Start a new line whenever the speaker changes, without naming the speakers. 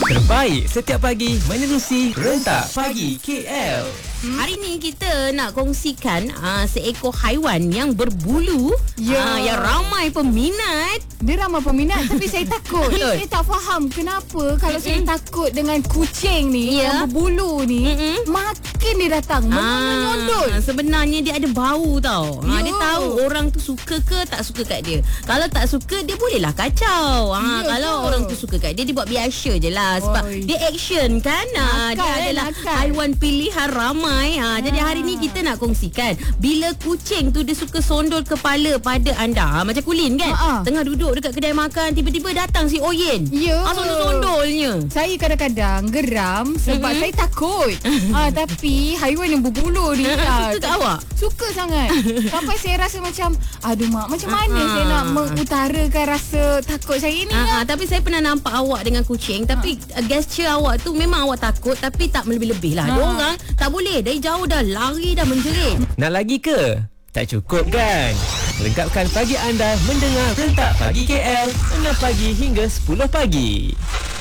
Terbaik setiap pagi menerusi Rentak Pagi KL.
Hari ni kita nak kongsikan seekor haiwan yang berbulu, yang ramai peminat.
Dia ramai peminat tapi saya takut.
Betul.
Saya tak faham kenapa kalau saya takut dengan kucing ni yang berbulu ni, makin dia datang menyondol.
Sebenarnya dia ada bau tau.
Ya.
Dia tahu orang tu suka ke tak suka kat dia. Kalau tak suka, dia bolehlah kacau. Kalau orang tu suka kat dia, dia buat biasa je lah. Sebab dia action kan. Dia adalah haiwan pilihan ramai. Jadi hari ni kita nak kongsikan bila kucing tu dia suka sondol kepala pada anda. Macam Kulin kan, tengah duduk dekat kedai makan, tiba-tiba datang si Oyen.
Ya.
Sondol-sondolnya.
Saya kadang-kadang geram sebab saya takut. Tapi haiwan yang berbulu ni
Suka kat awak?
Suka sangat. Sampai saya rasa macam, aduh mak, macam mana saya nak mengutarakan rasa takut saya ni.
Tapi saya pernah nampak awak dengan kucing. Tapi gesture awak tu memang awak takut, tapi tak melebih-lebih lah. Diorang tak boleh. Dari jauh dah lari, dah menjerit.
Nak lagi ke? Tak cukup kan? Lengkapkan pagi anda mendengar Rentak Pagi KL 6 pagi hingga 10 pagi.